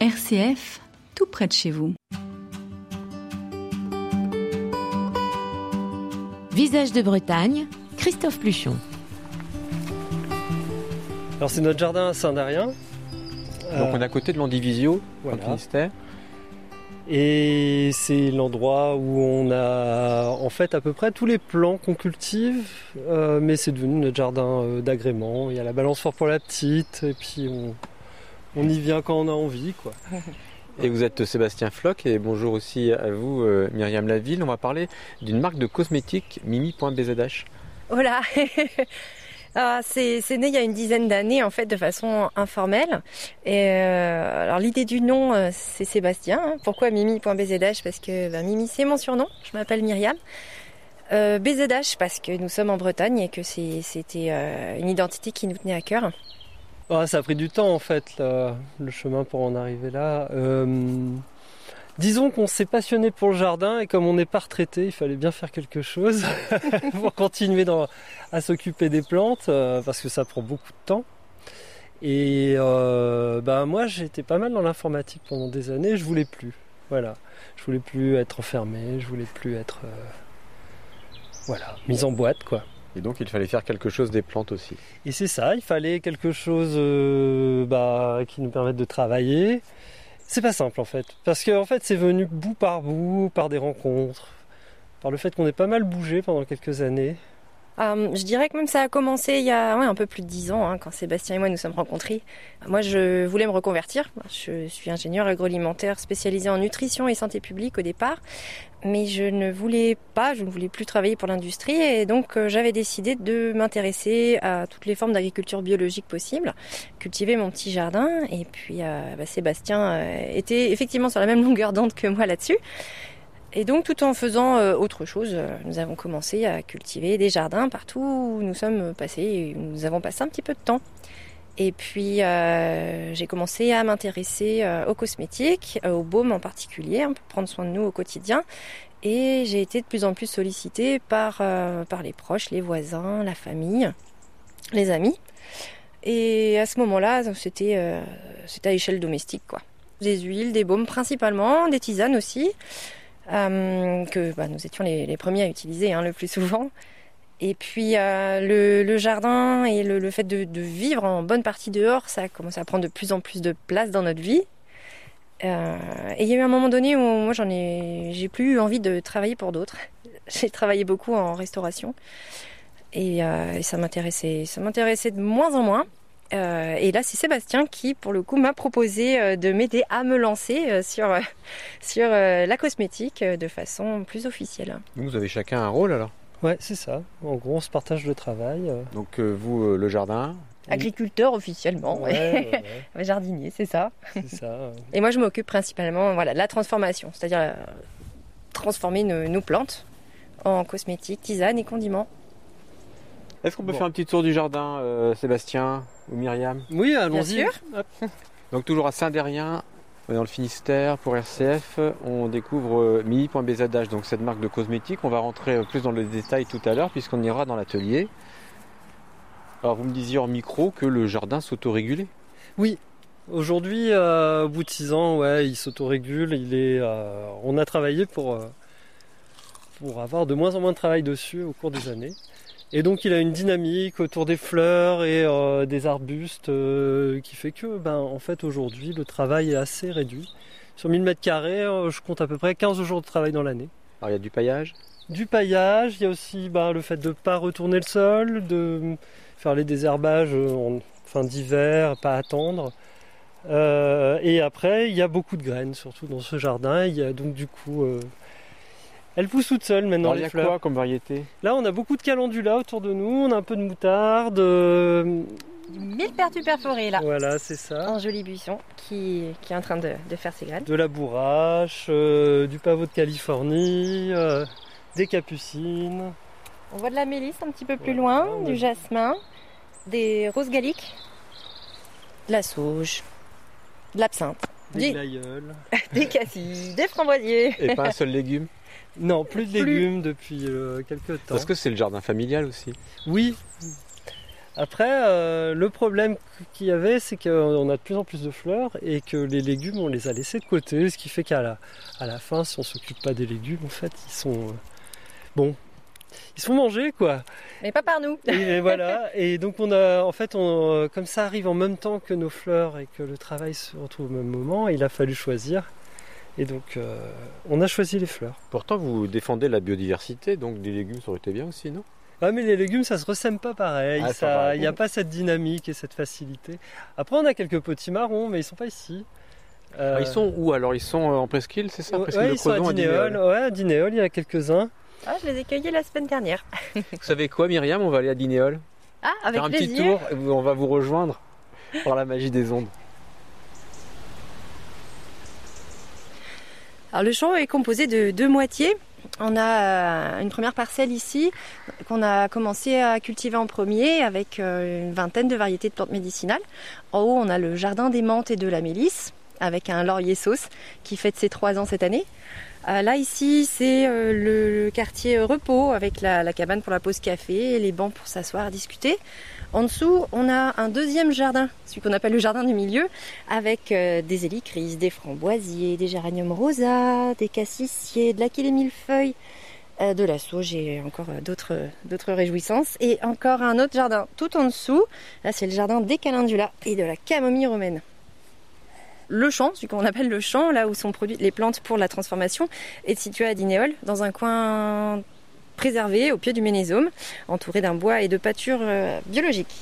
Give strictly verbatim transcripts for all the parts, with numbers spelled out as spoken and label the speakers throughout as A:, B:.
A: R C F, tout près de chez vous.
B: Visage de Bretagne, Christophe Pluchon.
C: Alors c'est notre jardin à Saint-Darien.
D: Donc euh, on est à côté de l'Andivisio,
C: voilà.
D: Dans le Finistère.
C: Et c'est l'endroit où on a en fait à peu près tous les plants qu'on cultive, euh, mais c'est devenu notre jardin euh, d'agrément. Il y a la balançoire pour la petite, et puis on, on y vient quand on a envie, quoi.
D: Et vous êtes Sébastien Floch, et bonjour aussi à vous euh, Myriam Laville. On va parler d'une marque de cosmétiques, Mimi point B Z H.
E: Voilà. Ah, c'est, c'est né il y a une dizaine d'années en fait de façon informelle. Et euh, alors l'idée du nom euh, c'est Sébastien. Hein. Pourquoi Mimi point B Z H? Parce que ben, Mimi c'est mon surnom. Je m'appelle Myriam. Euh, B Z H parce que nous sommes en Bretagne et que c'est, c'était euh, une identité qui nous tenait à cœur.
C: Ah, ça a pris du temps en fait là, le chemin pour en arriver là. Euh, disons qu'on s'est passionné pour le jardin et comme on n'est pas retraité, il fallait bien faire quelque chose pour continuer dans, à s'occuper des plantes euh, parce que ça prend beaucoup de temps. Et euh, ben moi j'étais pas mal dans l'informatique pendant des années, je voulais plus. Voilà, je voulais plus être enfermé, je voulais plus être euh, voilà mis en boîte quoi.
D: Et donc il fallait faire quelque chose des plantes aussi.
C: Et c'est ça, il fallait quelque chose euh, bah, qui nous permette de travailler. C'est pas simple en fait, parce que en fait c'est venu bout par bout, par des rencontres, par le fait qu'on ait pas mal bougé pendant quelques années.
E: Euh, je dirais que même ça a commencé il y a ouais, un peu plus de dix ans, hein, quand Sébastien et moi nous sommes rencontrés. Moi je voulais me reconvertir, je suis ingénieur agroalimentaire spécialisé en nutrition et santé publique au départ, mais je ne voulais pas, je ne voulais plus travailler pour l'industrie et donc euh, j'avais décidé de m'intéresser à toutes les formes d'agriculture biologique possibles, cultiver mon petit jardin et puis euh, bah, Sébastien euh, était effectivement sur la même longueur d'onde que moi là-dessus. Et donc, tout en faisant euh, autre chose, euh, nous avons commencé à cultiver des jardins partout où nous sommes passés, nous avons passé un petit peu de temps. Et puis, euh, j'ai commencé à m'intéresser euh, aux cosmétiques, euh, aux baumes en particulier, hein, pour prendre soin de nous au quotidien. Et j'ai été de plus en plus sollicitée par, euh, par les proches, les voisins, la famille, les amis. Et à ce moment-là, c'était, euh, c'était à échelle domestique, quoi. Des huiles, des baumes principalement, des tisanes aussi. Euh, que bah, nous étions les, les premiers à utiliser hein, le plus souvent. Et puis euh, le, le jardin et le, le fait de, de vivre en bonne partie dehors, ça commence à prendre de plus en plus de place dans notre vie. Euh, et il y a eu un moment donné où moi j'en ai, j'ai plus eu envie de travailler pour d'autres. J'ai travaillé beaucoup en restauration et, euh, et ça m'intéressait, ça m'intéressait de moins en moins. Euh, et là, c'est Sébastien qui, pour le coup, m'a proposé euh, de m'aider à me lancer euh, sur, euh, sur euh, la cosmétique euh, de façon plus officielle.
D: Vous avez chacun un rôle alors?
C: Ouais, c'est ça. En gros, on se partage le travail. Euh...
D: Donc euh, vous, euh, le jardin?
E: Agriculteur officiellement, ouais.
C: Ouais, ouais, ouais.
E: Jardinier, c'est ça.
C: C'est ça. Euh...
E: Et moi, je m'occupe principalement voilà, de la transformation, c'est-à-dire euh, transformer nos, nos plantes en cosmétiques, tisanes et condiments.
D: Est-ce qu'on peut
C: bon.
D: faire un petit tour du jardin, euh, Sébastien ou Myriam?
C: Oui, allons-y.
E: Bien sûr.
C: Hop.
D: Donc toujours à Saint-Darien, dans le Finistère, pour R C F, on découvre euh, Mimi point B Z H, donc cette marque de cosmétiques. On va rentrer euh, plus dans le détail tout à l'heure, puisqu'on ira dans l'atelier. Alors vous me disiez en micro que le jardin s'autorégulait.
C: Oui. Aujourd'hui, euh, au bout de six ans, ouais, il s'autorégule. Il est, euh, on a travaillé pour, euh, pour avoir de moins en moins de travail dessus au cours des années. Et donc il a une dynamique autour des fleurs et euh, des arbustes euh, qui fait que ben, en fait aujourd'hui le travail est assez réduit. Sur mille mètres carrés, euh, je compte à peu près quinze jours de travail dans l'année.
D: Alors il y a du paillage?
C: Du paillage, il y a aussi ben, le fait de ne pas retourner le sol, de faire les désherbages en fin d'hiver, pas attendre. Euh, et après il y a beaucoup de graines, surtout dans ce jardin. Il y a donc du coup... Euh, Elle pousse toute seule maintenant.
D: Alors,
C: les
D: il y a
C: fleurs.
D: quoi comme variété?
C: Là, on a beaucoup de calendula autour de nous. On a un peu de moutarde. Euh...
E: Du millepertuis perforé là.
C: Voilà, c'est ça.
E: Un joli buisson qui, qui est en train de, de faire ses graines.
C: De la bourrache, euh, du pavot de Californie, euh, des capucines.
E: On voit de la mélisse un petit peu plus
C: Voilà,
E: loin,
C: on a-
E: du jasmin, des roses galliques, de la sauge, de l'absinthe,
C: Des
E: des,
C: glaïeuls.
E: des cassis, des framboisiers.
D: Et pas un seul légume?
C: Non, plus de
E: Plus.
C: légumes depuis euh, quelques temps.
D: Parce que c'est le jardin familial aussi.
C: Oui. Après, euh, le problème qu'il y avait, c'est qu'on a de plus en plus de fleurs et que les légumes, on les a laissés de côté, ce qui fait qu'à la, à la fin, si on s'occupe pas des légumes, en fait, ils sont... Euh, bon, ils sont mangés, quoi.
E: Mais pas par nous.
C: Et, et voilà, et donc on a, en fait, on, comme ça arrive en même temps que nos fleurs et que le travail se retrouve au même moment, il a fallu choisir. Et donc, euh, on a choisi les fleurs.
D: Pourtant, vous défendez la biodiversité, donc des légumes, ça aurait été bien aussi, non ?
C: Ah, mais les légumes, ça se ressème pas pareil.
D: Ah,
C: ça, il n'y a pas cette dynamique et cette facilité. Après, on a quelques potimarrons, mais ils sont pas ici.
D: Euh... Ah, ils sont où alors ? Ils sont en presqu'île, c'est ça ?
C: Ouais, ouais, ils sont à Dinéol. Ouais, à Dinéol, il y en a quelques-uns.
E: Ah, je les ai cueillis la semaine dernière.
D: Vous savez quoi, Myriam ? On va aller à Dinéol.
E: Ah, avec
D: faire un
E: plaisir.
D: petit tour et on va vous rejoindre par la magie des ondes.
E: Alors, le champ est composé de deux moitiés. On a une première parcelle ici qu'on a commencé à cultiver en premier avec une vingtaine de variétés de plantes médicinales. En haut, on a le jardin des menthes et de la mélisse avec un laurier sauce qui fête ses trois ans cette année. Là, ici, c'est le quartier repos avec la, la cabane pour la pause café et les bancs pour s'asseoir à discuter. En dessous, on a un deuxième jardin, celui qu'on appelle le jardin du milieu, avec euh, des hélicris, des framboisiers, des géraniums rosas, des cassissiers, de l'aquilée millefeuille, euh, de la sauge et encore euh, d'autres, d'autres réjouissances. Et encore un autre jardin tout en dessous, là c'est le jardin des calendula et de la camomille romaine. Le champ, celui qu'on appelle le champ, là où sont produites les plantes pour la transformation, est situé à Dinéol, dans un coin préservé au pied du Ménésome, entouré d'un bois et de pâtures euh, biologiques.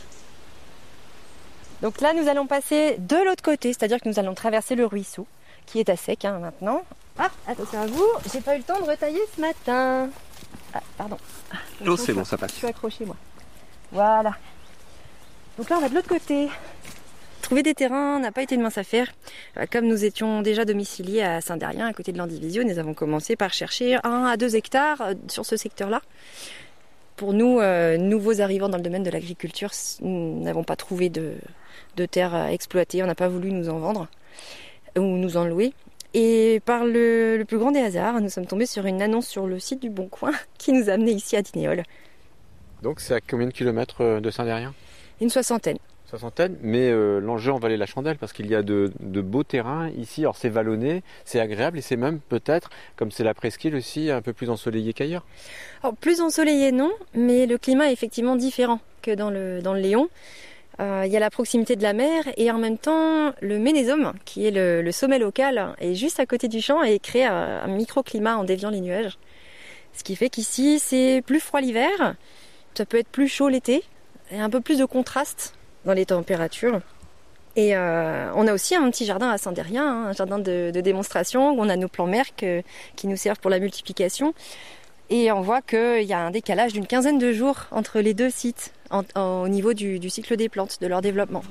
E: Donc là, nous allons passer de l'autre côté, c'est-à-dire que nous allons traverser le ruisseau, qui est à sec hein, maintenant. Hop, attention à vous, j'ai pas eu le temps de retailler ce matin. Ah, pardon.
D: Oh, c'est bon, ça passe.
E: Je suis accrochée, moi. Voilà. Donc là, on va de l'autre côté. Trouver des terrains n'a pas été une mince affaire. Comme nous étions déjà domiciliés à Saint-Derrien, à côté de l'Andivisio, nous avons commencé par chercher un à deux hectares sur ce secteur-là. Pour nous, euh, nouveaux arrivants dans le domaine de l'agriculture, nous n'avons pas trouvé de, de terre à exploiter. On n'a pas voulu nous en vendre ou nous en louer. Et par le, le plus grand des hasards, nous sommes tombés sur une annonce sur le site du Bon Coin qui nous a amenés ici à Dinéol.
D: Donc c'est à combien de kilomètres de Saint-Derrien ?
E: Une soixantaine.
D: Soixantaine, mais euh, l'enjeu en valait la chandelle parce qu'il y a de, de beaux terrains ici. Alors c'est vallonné, c'est agréable et c'est même peut-être, comme c'est la presqu'île aussi, un peu plus ensoleillé qu'ailleurs.
E: Alors plus ensoleillé non, mais le climat est effectivement différent que dans le, dans le Léon. Euh, il y a la proximité de la mer et en même temps le Ménésome, qui est le, le sommet local, est juste à côté du champ et crée un, un microclimat en déviant les nuages. Ce qui fait qu'ici c'est plus froid l'hiver, ça peut être plus chaud l'été et un peu plus de contraste dans les températures. Et euh, on a aussi un petit jardin à Saint-Derrien, hein, un jardin de, de démonstration où on a nos plants merques euh, qui nous servent pour la multiplication. Et on voit qu'il y a un décalage d'une quinzaine de jours entre les deux sites en, en, au niveau du, du cycle des plantes, de leur développement.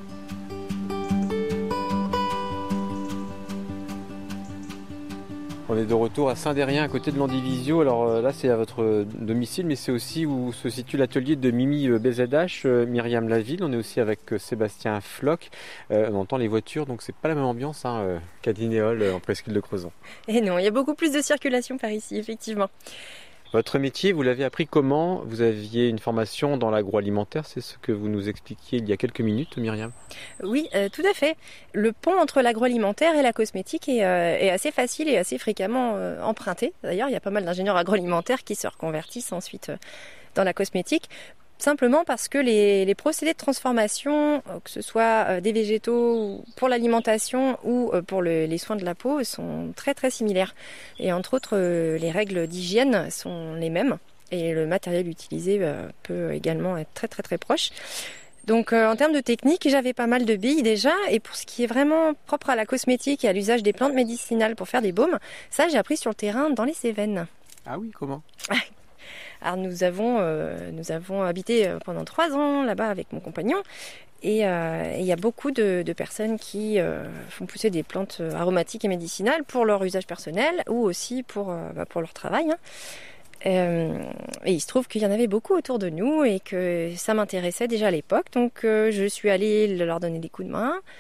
D: On est de retour à Saint-Derrien, à côté de l'Andivisio. Alors euh, là, c'est à votre domicile, mais c'est aussi où se situe l'atelier de Mimi B Z H, euh, Myriam Laville. On est aussi avec euh, Sébastien Floch. Euh, on entend les voitures, donc c'est pas la même ambiance hein, euh, qu'à Dinéol, euh, en presqu'île de Crozon.
E: Et non, il y a beaucoup plus de circulation par ici, effectivement.
D: Votre métier, vous l'avez appris comment ? Vous aviez une formation dans l'agroalimentaire, c'est ce que vous nous expliquiez il y a quelques minutes, Myriam ?
E: Oui, euh, tout à fait. Le pont entre l'agroalimentaire et la cosmétique est, euh, est assez facile et assez fréquemment euh, emprunté. D'ailleurs, il y a pas mal d'ingénieurs agroalimentaires qui se reconvertissent ensuite euh, dans la cosmétique. Simplement parce que les, les procédés de transformation, que ce soit des végétaux pour l'alimentation ou pour le, les soins de la peau, sont très très similaires. Et entre autres, les règles d'hygiène sont les mêmes et le matériel utilisé peut également être très très très proche. Donc en termes de technique, j'avais pas mal de billes déjà, et pour ce qui est vraiment propre à la cosmétique et à l'usage des plantes médicinales pour faire des baumes, ça j'ai appris sur le terrain dans les Cévennes.
D: Ah oui, comment ?
E: Alors nous avons, euh, nous avons habité pendant trois ans là-bas avec mon compagnon et il euh, y a beaucoup de, de personnes qui euh, font pousser des plantes aromatiques et médicinales pour leur usage personnel ou aussi pour, euh, bah, pour leur travail. Hein. Euh, et il se trouve qu'il y en avait beaucoup autour de nous et que ça m'intéressait déjà à l'époque, donc euh, je suis allée leur donner des coups de main.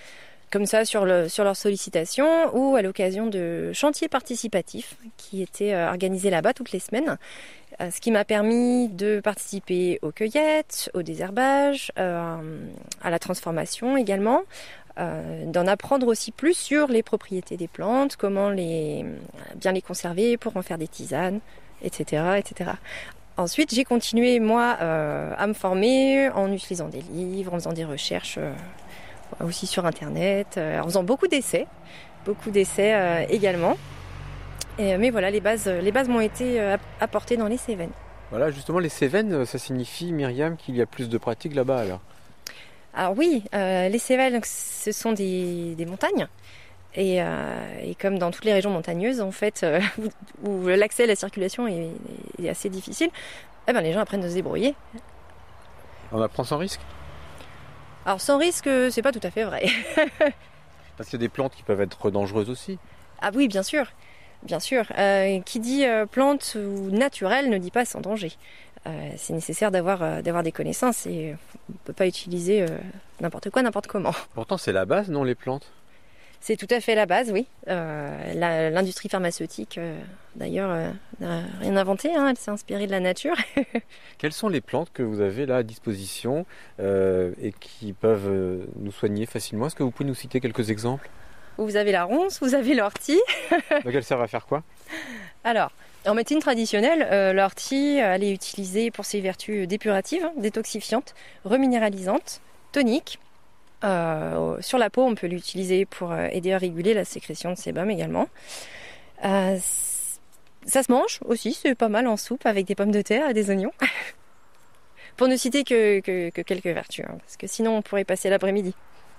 E: comme ça sur, le, sur leur sollicitation ou à l'occasion de chantiers participatifs qui étaient euh, organisés là-bas toutes les semaines. Euh, ce qui m'a permis de participer aux cueillettes, au désherbage, euh, à la transformation également, euh, d'en apprendre aussi plus sur les propriétés des plantes, comment les, bien les conserver pour en faire des tisanes, et cetera, et cetera. Ensuite, j'ai continué, moi, euh, à me former en utilisant des livres, en faisant des recherches euh, aussi sur Internet, euh, en faisant beaucoup d'essais, beaucoup d'essais euh, également. Et, mais voilà, les bases, les bases m'ont été euh, apportées dans les Cévennes.
D: Voilà, justement, les Cévennes, ça signifie, Myriam, qu'il y a plus de pratiques là-bas, alors?
E: Alors oui, euh, les Cévennes, donc, ce sont des, des montagnes. Et, euh, et comme dans toutes les régions montagneuses, en fait, euh, où, où l'accès à la circulation est, est assez difficile, eh ben, les gens apprennent à se débrouiller.
D: On apprend sans risque?
E: Alors sans risque, c'est pas tout à fait vrai.
D: Parce qu'il y a des plantes qui peuvent être dangereuses aussi.
E: Ah oui, bien sûr, bien sûr. Euh, qui dit euh, plante ou naturelle ne dit pas sans danger. Euh, c'est nécessaire d'avoir, euh, d'avoir des connaissances et on ne peut pas utiliser euh, n'importe quoi, n'importe comment.
D: Pourtant, c'est la base, non, les plantes?
E: C'est tout à fait la base, oui. Euh, la, l'industrie pharmaceutique, euh, d'ailleurs, euh, n'a rien inventé, hein, elle s'est inspirée de la nature.
D: Quelles sont les plantes que vous avez là à disposition euh, et qui peuvent euh, nous soigner facilement? Est-ce que vous pouvez nous citer quelques exemples?
E: Vous avez la ronce, vous avez l'ortie.
D: Donc elles servent à faire quoi?
E: Alors, en médecine traditionnelle, euh, l'ortie, elle est utilisée pour ses vertus dépuratives, hein, détoxifiantes, reminéralisantes, toniques. Euh, sur la peau, on peut l'utiliser pour euh, aider à réguler la sécrétion de sébum également. Euh, ça se mange aussi, c'est pas mal en soupe avec des pommes de terre et des oignons. Pour ne citer que, que, que quelques vertus, hein, parce que sinon on pourrait passer l'après-midi.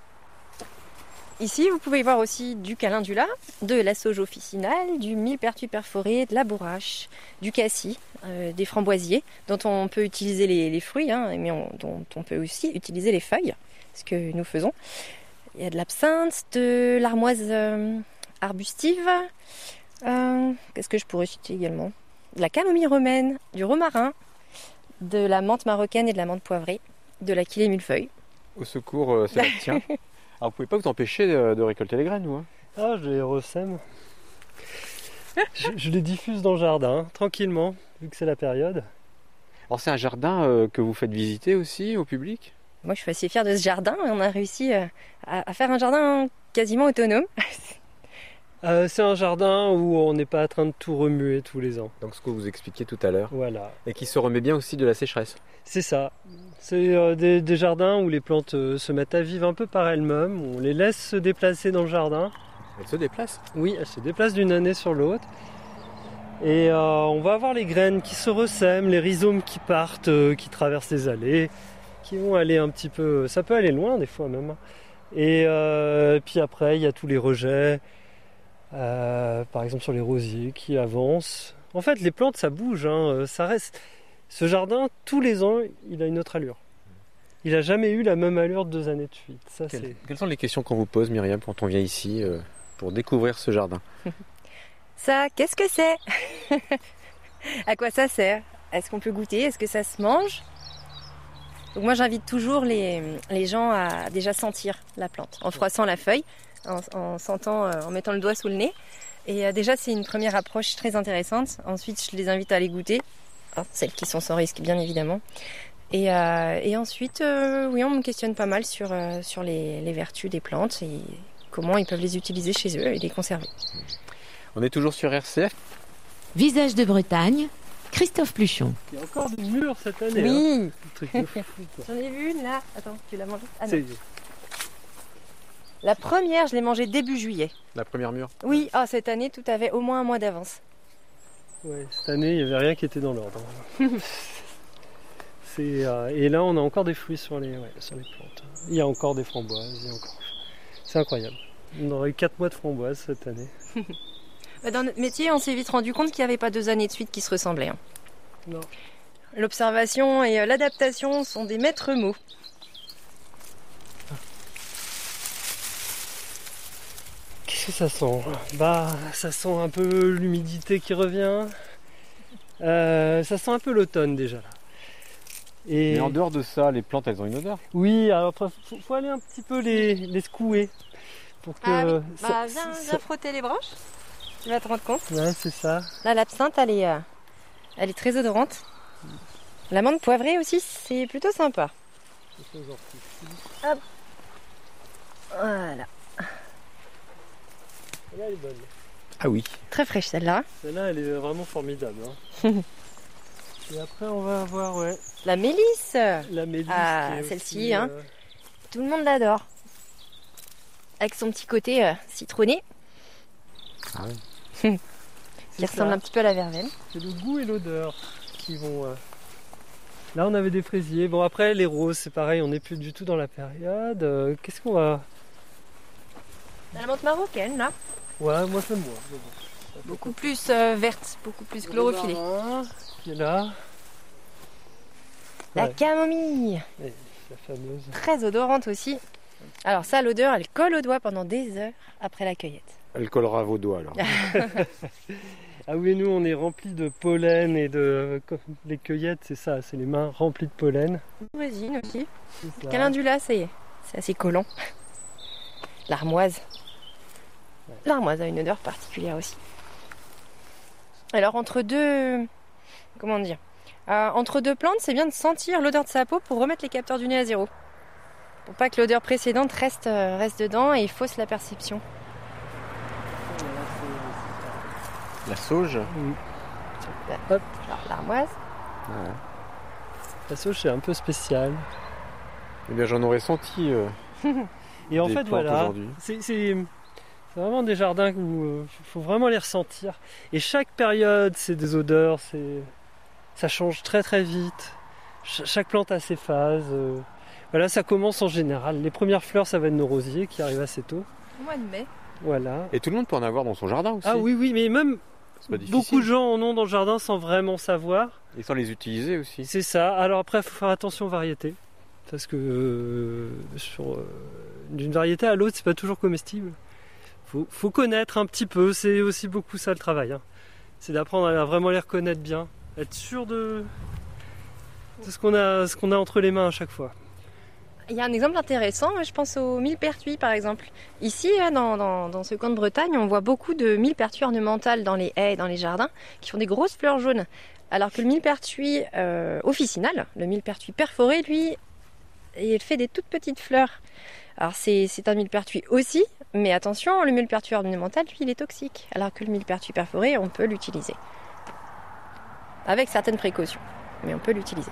E: Ici, vous pouvez voir aussi du calendula, de la sauge officinale, du millepertuis perforé, de la bourrache, du cassis, euh, des framboisiers, dont on peut utiliser les, les fruits, hein, mais on, dont on peut aussi utiliser les feuilles, ce que nous faisons. Il y a de l'absinthe, de l'armoise euh, arbustive. Euh, qu'est-ce que je pourrais citer également? De la camomille romaine, du romarin, de la menthe marocaine et de la menthe poivrée, de la quilée millefeuille.
D: Au secours, euh, Sébastien. Alors, vous pouvez pas vous empêcher de, de récolter les graines, vous hein?
C: Ah, je les ressème. je, je les diffuse dans le jardin, tranquillement, vu que c'est la période.
D: Alors, c'est un jardin euh, que vous faites visiter aussi au public?
E: Moi, je suis assez fière de ce jardin. On a réussi à, à faire un jardin quasiment autonome.
C: euh, c'est un jardin où on n'est pas en train de tout remuer tous les ans.
D: Donc, ce que vous expliquiez tout à l'heure.
C: Voilà.
D: Et qui se remet bien aussi de la sécheresse.
C: C'est ça. C'est euh, des, des jardins où les plantes euh, se mettent à vivre un peu par elles-mêmes. On les laisse se déplacer dans le jardin.
D: Elles se déplacent?
C: Oui, elles se déplacent d'une année sur l'autre. Et euh, on va avoir les graines qui se ressèment, les rhizomes qui partent, euh, qui traversent les allées, qui vont aller un petit peu... Ça peut aller loin des fois même. Et euh, puis après, il y a tous les rejets. Euh, par exemple sur les rosiers qui avancent. En fait, les plantes, ça bouge. Hein, ça reste... Ce jardin, tous les ans, il a une autre allure. Il n'a jamais eu la même allure deux années de suite. Ça,
D: Quelles,
C: c'est...
D: quelles sont les questions qu'on vous pose, Myriam, quand on vient ici euh, pour découvrir ce jardin?
E: Ça, qu'est-ce que c'est? À quoi ça sert? Est-ce qu'on peut goûter? Est-ce que ça se mange? Donc moi, j'invite toujours les, les gens à déjà sentir la plante, en froissant la feuille, en, en sentant, euh, en mettant le doigt sous le nez. Et euh, déjà, c'est une première approche très intéressante. Ensuite, je les invite à les goûter. Hein, celles qui sont sans risque, bien évidemment. Et, euh, et ensuite, euh, oui, on me questionne pas mal sur, euh, sur les, les vertus des plantes et comment ils peuvent les utiliser chez eux et les conserver.
D: On est toujours sur R C F.
B: Visage de Bretagne, Christophe Pluchon.
C: Il y a encore des mûres cette année.
E: Oui,
C: hein. Un truc de fou, quoi.
E: j'en ai vu une là. Attends, tu l'as mangée? Ah non.
C: C'est...
E: La première, je l'ai mangée début juillet.
D: La première mûre.
E: Oui, ah, cette année, tout avait au moins un mois d'avance.
C: Ouais, cette année, il n'y avait rien qui était dans l'ordre. C'est, euh, et là, on a encore des fruits sur les, ouais, sur les plantes. Il y a encore des framboises. Il y a encore... C'est incroyable. On aurait eu quatre mois de framboises cette année.
E: Dans notre métier, on s'est vite rendu compte qu'il n'y avait pas deux années de suite qui se ressemblaient. hein.
C: Non.
E: L'observation et euh, l'adaptation sont des maîtres mots.
C: Qu'est-ce que ça sent? Bah, ça sent un peu l'humidité qui revient. Euh, ça sent un peu l'automne déjà là. Et
D: Mais en dehors de ça, les plantes, elles ont une odeur.
C: oui, alors il faut, faut aller un petit peu les, les secouer pour que
E: Ah oui.
C: ça-
E: Bah, viens,
C: ça-
E: viens frotter les branches. Tu vas te rendre compte.
C: ouais, c'est ça.
E: Là, l'absinthe, elle est, euh, elle est très odorante. L'amande poivrée aussi, c'est plutôt sympa. Voilà.
C: Celle-là, elle est bonne.
D: Ah oui.
E: Très fraîche celle-là.
C: Celle-là, elle est vraiment formidable. hein. Et après, on va avoir ouais,
E: La mélisse.
C: la mélisse.
E: Ah,
C: qui est
E: celle-ci,
C: aussi,
E: hein.
C: euh,
E: Tout le monde l'adore. Avec son petit côté euh, citronné
D: Ah oui.
C: c'est
E: qui ressemble
C: ça.
E: un petit peu à la verveine.
C: C'est le goût et l'odeur qui vont. euh, Là, on avait des fraisiers. Bon, après, les roses, c'est pareil, on n'est plus du tout dans la période. Euh, Qu'est-ce qu'on va.
E: La menthe marocaine, là.
C: Ouais, moi, j'aime moins. mais bon.
E: Beaucoup plus euh, verte, beaucoup plus chlorophyllée.
C: Le marin, qui est là.
E: La
C: Ouais,
E: camomille,
C: et la fameuse.
E: très odorante aussi. Alors ça, l'odeur, elle colle aux doigts pendant des heures après la cueillette.
D: Elle collera vos doigts alors.
C: Ah oui, nous, on est remplis de pollen et de. comme Les cueillettes, c'est ça, c'est les mains remplies de pollen.
E: Voisine aussi.
C: C'est ça.
E: Calendula, ça y est, c'est assez collant. L'armoise. L'armoise a une odeur particulière aussi. Alors entre deux, comment dire, Euh, entre deux plantes, c'est bien de sentir l'odeur de sa peau pour remettre les capteurs du nez à zéro, pour pas que l'odeur précédente reste euh, reste dedans et fausse la perception.
D: La sauge.
C: Hop.
E: Alors l'armoise.
D: Ouais.
C: La sauge, c'est un peu spécial.
D: Eh bien, j'en aurais senti. euh,
C: Et en
D: Des
C: fait,
D: plantes
C: voilà,
D: aujourd'hui.
C: c'est c'est- c'est vraiment des jardins où il faut vraiment les ressentir. Et chaque période, c'est des odeurs, c'est ça change très très vite. Ch- chaque plante a ses phases. euh. Voilà, ça commence en général. Les premières fleurs, ça va être nos rosiers qui arrivent assez tôt.
E: Au mois de mai.
C: Voilà.
D: Et tout le monde peut en avoir dans son jardin aussi.
C: Ah oui, oui, mais même
D: C'est pas difficile.
C: beaucoup de gens en ont dans le jardin sans vraiment savoir.
D: Et sans les utiliser aussi.
C: C'est ça. Alors après, il faut faire attention aux variétés. Parce que euh, sur, euh, d'une variété à l'autre, c'est pas toujours comestible. Faut, faut connaître un petit peu. C'est aussi beaucoup ça le travail. hein. C'est d'apprendre à vraiment les reconnaître bien. Être sûr de, de ce qu'on a, ce qu'on a entre les mains à chaque fois.
E: Il y a un exemple intéressant, moi, je pense au millepertuis par exemple. Ici, là, dans, dans, dans ce coin de Bretagne, on voit beaucoup de millepertuis ornementales dans les haies et dans les jardins qui font des grosses fleurs jaunes. Alors que le millepertuis euh, officinal, le millepertuis perforé, lui, il fait des toutes petites fleurs. Alors c'est, c'est un millepertuis aussi, mais attention, le millepertuis ornemental, lui, il est toxique. Alors que le millepertuis perforé, on peut l'utiliser. Avec certaines précautions, mais on peut l'utiliser.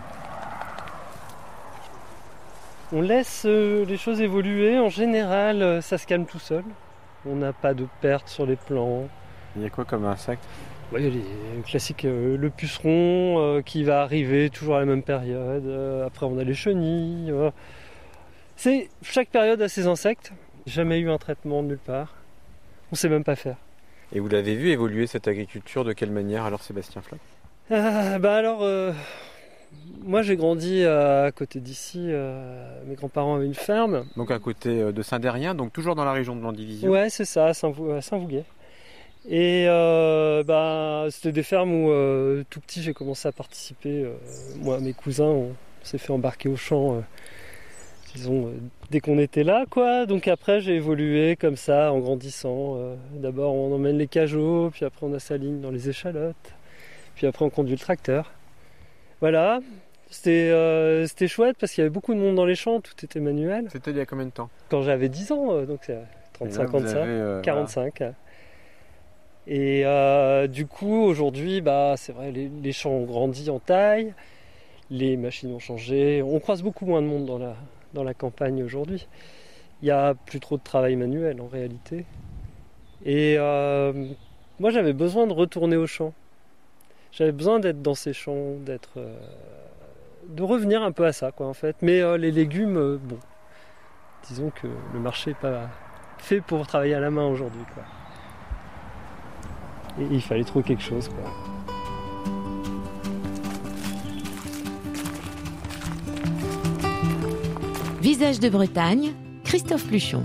C: On laisse euh, les choses évoluer. En général, euh, ça se calme tout seul. On n'a pas de pertes sur les plants.
D: Il y a quoi comme insecte?
C: Ouais, il y a les classiques, euh, le puceron euh, qui va arriver toujours à la même période. Euh, après, on a les chenilles. euh. C'est chaque période a ses insectes. Jamais eu un traitement de nulle part. On sait même pas faire.
D: Et vous l'avez vu évoluer cette agriculture de quelle manière alors, Sébastien Floch?
C: Ah, bah alors, euh, moi j'ai grandi euh, à côté d'ici. euh, mes grands-parents avaient une ferme.
D: Donc à côté euh, de Saint-Dérien, donc toujours dans la région de Landivisiau.
C: Ouais, c'est ça, à Saint-Vou- à Saint-Vouguet. Et euh, bah, c'était des fermes où euh, tout petit j'ai commencé à participer. euh, moi, mes cousins, on, s'est fait embarquer au champ, euh, disons, euh, dès qu'on était là, quoi. Donc après, j'ai évolué comme ça en grandissant. euh, D'abord, on emmène les cajots, puis après, on a sa ligne dans les échalotes, puis après, on conduit le tracteur. Voilà, c'était euh, c'était chouette parce qu'il y avait beaucoup de monde dans les champs, tout était manuel.
D: C'était il y a combien de temps?
C: Quand j'avais dix ans, euh, donc c'est trente-cinq ans de ça.
D: euh,
C: quarante-cinq. Et euh, du coup, aujourd'hui, bah, c'est vrai, les, les champs ont grandi en taille, les machines ont changé. On croise beaucoup moins de monde dans la, dans la campagne aujourd'hui. Il n'y a plus trop de travail manuel en réalité. Et euh, moi, j'avais besoin de retourner aux champs. J'avais besoin d'être dans ces champs, d'être, euh, de revenir un peu à ça, quoi, en fait. Mais euh, les légumes, euh, bon, disons que le marché n'est pas fait pour travailler à la main aujourd'hui, quoi. Et il fallait trouver quelque chose, quoi.
B: Visage de Bretagne, Christophe Pluchon.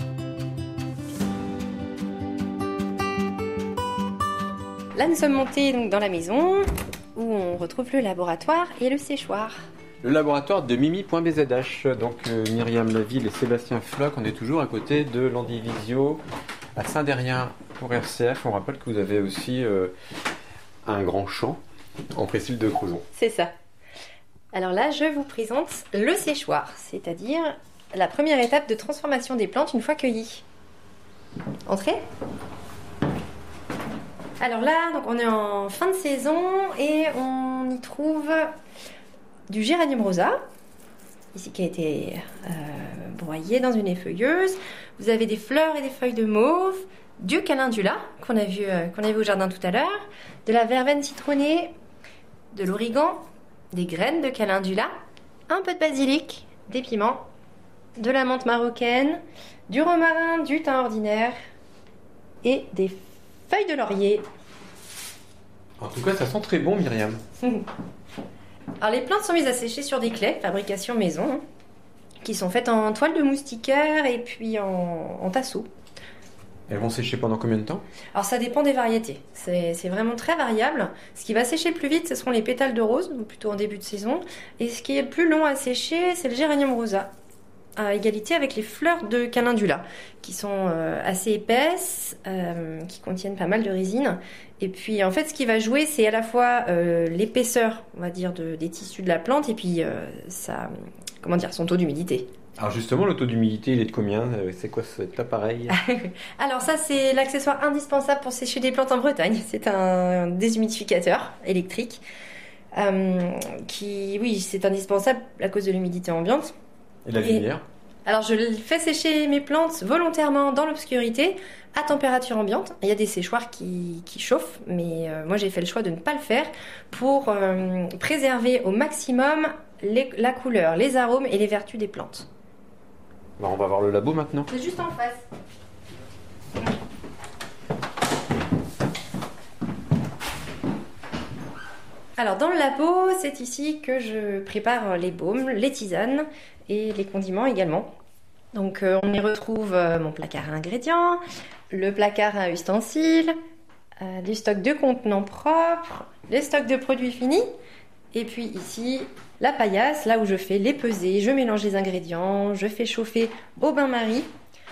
E: Là, nous sommes montés donc dans la maison où on retrouve le laboratoire et le séchoir.
D: Le laboratoire de Mimi point B Z H. Donc euh, Myriam Laville et Sébastien Floch, on est toujours à côté de l'Andivisio à Saint-Dérien pour R C F. On rappelle que vous avez aussi euh, un grand champ en Presqu'île de Crozon.
E: C'est ça. Alors là, je vous présente le séchoir, c'est-à-dire la première étape de transformation des plantes une fois cueillies. Entrez. Alors là, donc on est en fin de saison et on y trouve du géranium rosa, ici qui a été euh, broyé dans une effeuilleuse. Vous avez des fleurs et des feuilles de mauve, du calendula qu'on a vu, euh, qu'on a vu au jardin tout à l'heure, de la verveine citronnée, de l'origan, des graines de calendula, un peu de basilic, des piments, de la menthe marocaine, du romarin, du thym ordinaire et des feuilles de laurier.
D: En tout cas, ça sent très bon, Myriam.
E: Alors les plantes sont mises à sécher sur des claies, fabrication maison, hein, qui sont faites en toile de moustiquaire et puis en, en tasseau.
D: Elles vont sécher pendant combien de temps?
E: Alors ça dépend des variétés, c'est, c'est vraiment très variable. Ce qui va sécher le plus vite, ce seront les pétales de rose, donc plutôt en début de saison. Et ce qui est le plus long à sécher, c'est le géranium rosa, à égalité avec les fleurs de calendula, qui sont euh, assez épaisses, euh, qui contiennent pas mal de résine. Et puis en fait, ce qui va jouer, c'est à la fois euh, l'épaisseur, on va dire, de, des tissus de la plante, et puis euh, ça, comment dire, son taux d'humidité.
D: Alors justement, le taux d'humidité, il est de combien? C'est quoi cet appareil?
E: Alors ça, c'est l'accessoire indispensable pour sécher des plantes en Bretagne. C'est un déshumidificateur électrique euh, qui, oui, c'est indispensable à cause de l'humidité ambiante.
D: Et la lumière?
E: Et, alors je fais sécher mes plantes volontairement dans l'obscurité, à température ambiante. Il y a des séchoirs qui, qui chauffent, mais euh, moi j'ai fait le choix de ne pas le faire pour euh, préserver au maximum les, la couleur, les arômes et les vertus des plantes.
D: Bah, on va voir le labo maintenant.
E: C'est juste en face. Alors dans le labo, c'est ici que je prépare les baumes, les tisanes et les condiments également. Donc euh, on y retrouve euh, mon placard à ingrédients, le placard à ustensiles, euh, du stock de contenants propres, les stocks de produits finis, et puis ici la paillasse, là où je fais les pesées, je mélange les ingrédients, je fais chauffer au bain-marie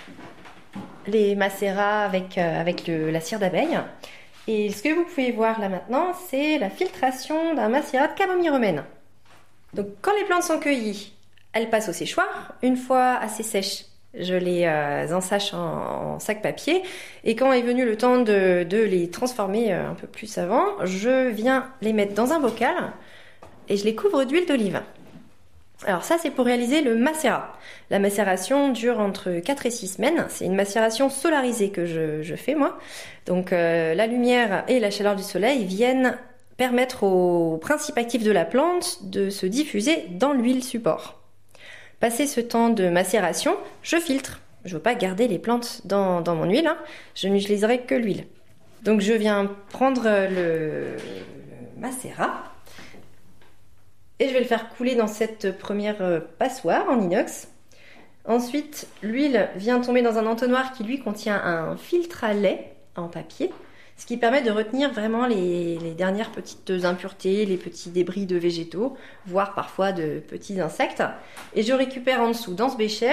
E: les macérats avec, euh, avec le, la cire d'abeille. Et ce que vous pouvez voir là maintenant, c'est la filtration d'un macérat de camomille romaine. Donc quand les plantes sont cueillies, elles passent au séchoir. Une fois assez sèches, je les euh, ensache en, en sac papier. Et quand est venu le temps de, de les transformer euh, un peu plus avant, je viens les mettre dans un bocal et je les couvre d'huile d'olive. Alors ça, c'est pour réaliser le macérat. La macération dure entre quatre et six semaines. C'est une macération solarisée que je, je fais, moi. Donc euh, la lumière et la chaleur du soleil viennent permettre au principe actif de la plante de se diffuser dans l'huile support. Passé ce temps de macération, je filtre. Je ne veux pas garder les plantes dans, dans mon huile, hein. Je n'utiliserai que l'huile. Donc je viens prendre le, le macérat et je vais le faire couler dans cette première passoire en inox. Ensuite, l'huile vient tomber dans un entonnoir qui lui contient un filtre à lait en papier, ce qui permet de retenir vraiment les, les dernières petites impuretés, les petits débris de végétaux, voire parfois de petits insectes. Et je récupère en dessous, dans ce bécher,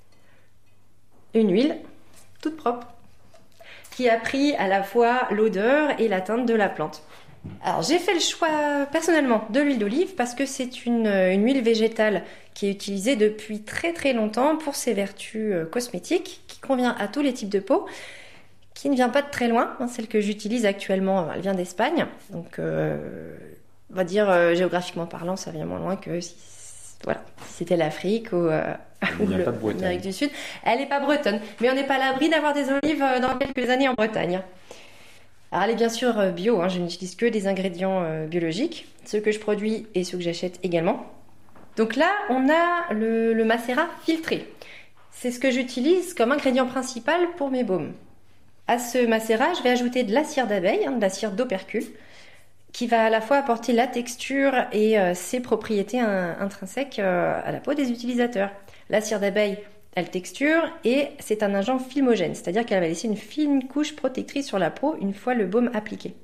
E: une huile toute propre, qui a pris à la fois l'odeur et la teinte de la plante. Alors j'ai fait le choix personnellement de l'huile d'olive parce que c'est une, une huile végétale qui est utilisée depuis très très longtemps pour ses vertus cosmétiques, qui convient à tous les types de peau, qui ne vient pas de très loin. Celle que j'utilise actuellement, elle vient d'Espagne, donc euh, on va dire euh, géographiquement parlant, ça vient moins loin que si, voilà, si c'était l'Afrique ou, euh, ou l'Amérique du Sud. Elle n'est pas bretonne, mais on n'est pas à l'abri d'avoir des olives dans quelques années en Bretagne. Alors elle est bien sûr bio, hein, je n'utilise que des ingrédients euh, biologiques, ceux que je produis et ceux que j'achète également. Donc là, on a le, le macérat filtré. C'est ce que j'utilise comme ingrédient principal pour mes baumes. À ce macérat, je vais ajouter de la cire d'abeille, hein, de la cire d'opercule, qui va à la fois apporter la texture et euh, ses propriétés in- intrinsèques euh, à la peau des utilisateurs. La cire d'abeille, elle texture et c'est un agent filmogène, c'est-à-dire qu'elle va laisser une fine couche protectrice sur la peau une fois le baume appliqué.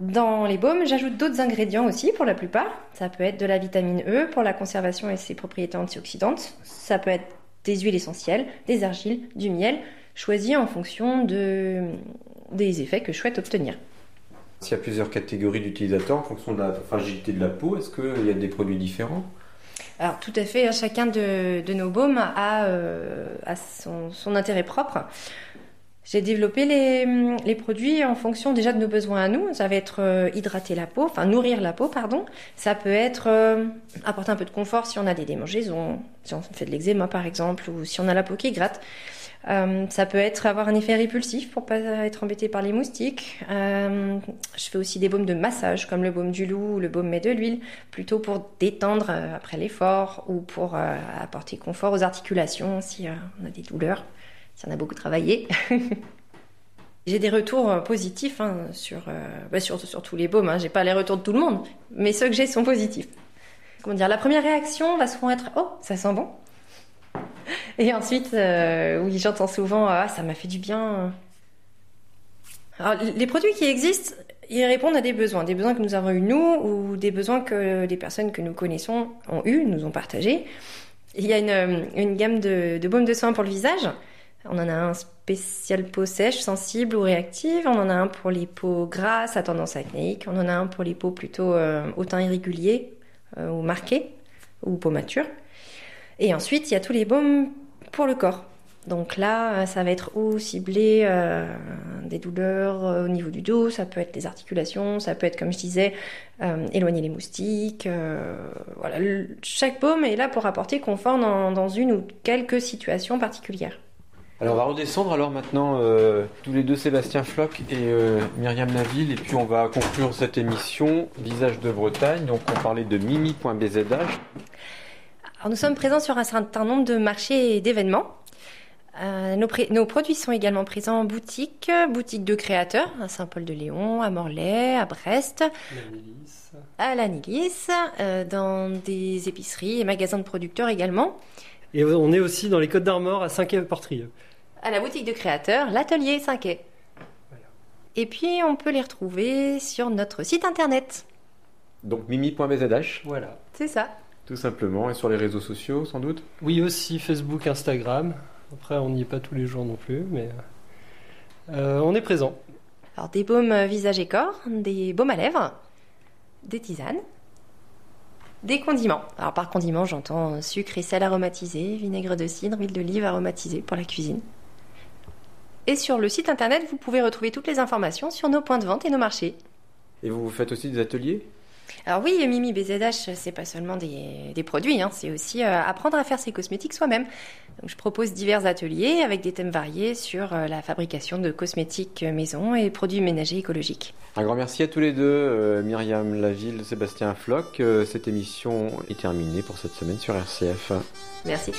E: Dans les baumes, j'ajoute d'autres ingrédients aussi pour la plupart. Ça peut être de la vitamine E pour la conservation et ses propriétés antioxydantes. Ça peut être des huiles essentielles, des argiles, du miel, choisis en fonction de, des effets que je souhaite obtenir.
D: S'il y a plusieurs catégories d'utilisateurs en fonction de la fragilité de la peau, est-ce qu'il y a des produits différents ?
E: Alors tout à fait, chacun de, de nos baumes a, euh, a son, son intérêt propre. J'ai développé les, les produits en fonction déjà de nos besoins à nous. Ça va être euh, hydrater la peau, enfin nourrir la peau, pardon. Ça peut être euh, apporter un peu de confort si on a des démangeaisons, si on fait de l'eczéma par exemple, ou si on a la peau qui gratte. Euh, ça peut être avoir un effet répulsif pour pas être embêté par les moustiques. Euh, je fais aussi des baumes de massage comme le baume du loup ou le baume met de l'huile, plutôt pour détendre euh, après l'effort ou pour euh, apporter confort aux articulations si euh, on a des douleurs, si on a beaucoup travaillé. J'ai des retours positifs hein, sur, euh, bah sur, sur tous les baumes. Hein. J'ai pas les retours de tout le monde, mais ceux que j'ai sont positifs. Comment dire, la première réaction va souvent être « Oh, ça sent bon !» Et ensuite, euh, oui, j'entends souvent « Ah, ça m'a fait du bien !» Alors, les produits qui existent, ils répondent à des besoins. Des besoins que nous avons eus nous ou des besoins que des personnes que nous connaissons ont eus, nous ont partagés. Il y a une, une gamme de, de baumes de soins pour le visage. On en a un spécial peau sèche, sensible ou réactive. On en a un pour les peaux grasses à tendance acnéique. On en a un pour les peaux plutôt euh, au teint irrégulier euh, ou marqué ou peau mature. Et ensuite, il y a tous les baumes pour le corps. Donc là, ça va être ou ciblé euh, des douleurs euh, au niveau du dos, ça peut être des articulations, ça peut être, comme je disais, euh, éloigner les moustiques. Euh, voilà. Le, chaque baume est là pour apporter confort dans, dans une ou quelques situations particulières.
D: Alors on va redescendre alors maintenant euh, tous les deux Sébastien Floch et euh, Myriam Laville, et puis on va conclure cette émission Visage de Bretagne. Donc on parlait de mimi point b z h.
E: Alors, nous sommes présents sur un certain nombre de marchés et d'événements. Euh, nos, pré- nos produits sont également présents en boutique, boutique de créateurs, à Saint-Paul-de-Léon, à Morlaix, à Brest, à Lannilis, euh, dans des épiceries et magasins de producteurs également.
C: Et on est aussi dans les Côtes d'Armor à Saint-Quay-Portrieux.
E: À la boutique de créateurs, l'atelier Saint-Quay. Voilà. Et puis on peut les retrouver sur notre site internet.
D: Donc mimi point b z h.
C: Voilà.
E: C'est ça.
D: Tout simplement, et sur les réseaux sociaux sans doute ?
C: Oui, aussi Facebook, Instagram. Après, on n'y est pas tous les jours non plus, mais euh, on est présent.
E: Alors, des baumes visage et corps, des baumes à lèvres, des tisanes, des condiments. Alors, par condiments, j'entends sucre et sel aromatisé, vinaigre de cidre, huile d'olive aromatisée pour la cuisine. Et sur le site internet, vous pouvez retrouver toutes les informations sur nos points de vente et nos marchés.
D: Et vous faites aussi des ateliers ?
E: Alors oui, Mimi B Z H, c'est pas seulement des, des produits, hein, c'est aussi euh, apprendre à faire ses cosmétiques soi-même. Donc, je propose divers ateliers avec des thèmes variés sur euh, la fabrication de cosmétiques maison et produits ménagers écologiques.
D: Un grand merci à tous les deux, euh, Myriam Laville, Sébastien Floch. Euh, cette émission est terminée pour cette semaine sur R C F.
E: Merci.